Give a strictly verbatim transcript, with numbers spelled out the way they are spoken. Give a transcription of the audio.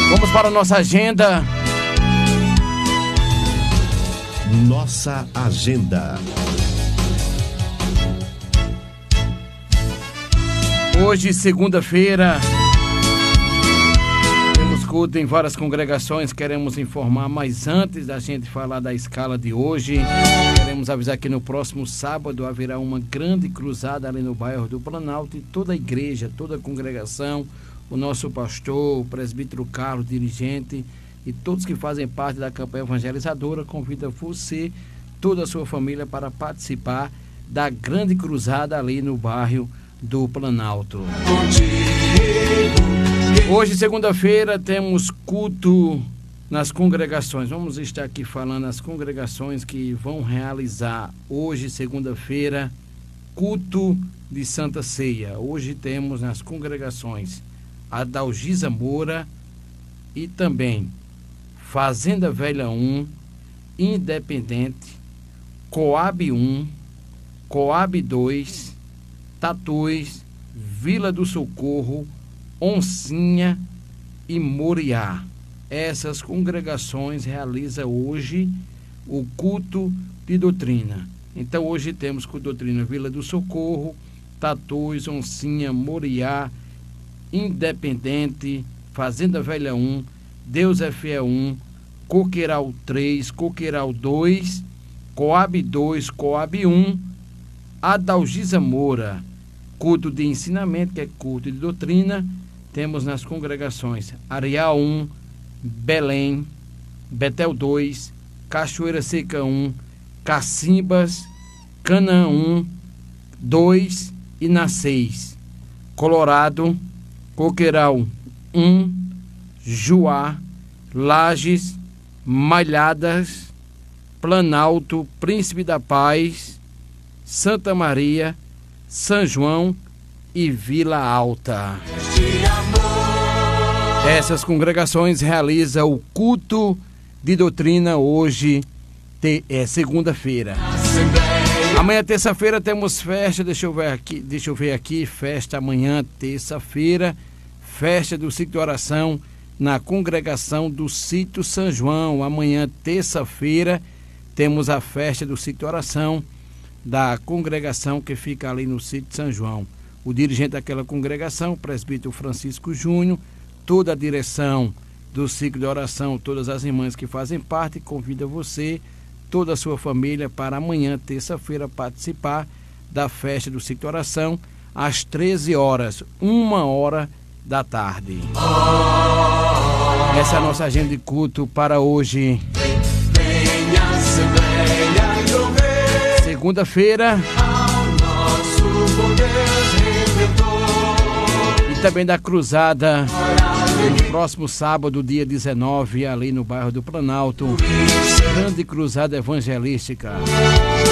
Vamos para a nossa agenda. Nossa agenda. Hoje, segunda-feira, temos culto em várias congregações. Queremos informar, mas antes da gente falar da escala de hoje, queremos avisar que no próximo sábado haverá uma grande cruzada ali no bairro do Planalto, e toda a igreja, toda a congregação, o nosso pastor, o presbítero Carlos, dirigente, e todos que fazem parte da campanha evangelizadora, convida você, toda a sua família, para participar da grande cruzada ali no bairro do Planalto. Hoje, segunda-feira, temos culto nas congregações. Vamos estar aqui falando as congregações que vão realizar hoje, segunda-feira, culto de Santa Ceia. Hoje temos nas congregações Adalgisa Moura e também Fazenda Velha um, Independente, Coab um, Coab dois, Tatus, Vila do Socorro, Oncinha e Moriá. Essas congregações realizam hoje o culto de doutrina. Então hoje temos com doutrina Vila do Socorro, Tatus, Oncinha, Moriá, Independente, Fazenda Velha um, Deus é Fiel um, Coqueiral três, Coqueiral dois, Coab dois, Coab um, Adalgisa Moura, culto de ensinamento, que é culto de doutrina. Temos nas congregações Areal um, Belém, Betel dois, Cachoeira Seca um, Cacimbas, Canaã um, dois e na seis, Colorado, Coqueiral um, Juá, Lages, Malhadas, Planalto, Príncipe da Paz, Santa Maria, São João e Vila Alta. Essas congregações realizam o culto de doutrina hoje, te, é segunda-feira. Amanhã, terça-feira, temos festa. Deixa eu ver aqui, deixa eu ver aqui, festa amanhã, terça-feira, festa do Sítio de Oração na congregação do Sítio São João. Amanhã, terça-feira, temos a festa do Sítio de Oração da congregação que fica ali no Sítio São João. O dirigente daquela congregação, o presbítero Francisco Júnior, toda a direção do ciclo de oração, todas as irmãs que fazem parte, convida você, toda a sua família, para amanhã, terça-feira, participar da festa do ciclo de oração às treze horas, uma hora da tarde. Essa é a nossa agenda de culto para hoje, segunda-feira, e também da cruzada no próximo sábado, dia dezenove, ali no bairro do Planalto, grande cruzada evangelística.